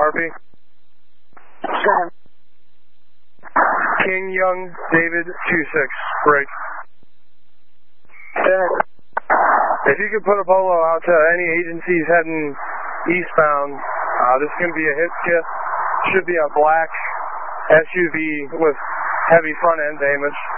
RP. King Young David 26, break. If you could put a polo out to any agencies heading eastbound, this is going to be a hit kit. Should be a black SUV with heavy front end damage.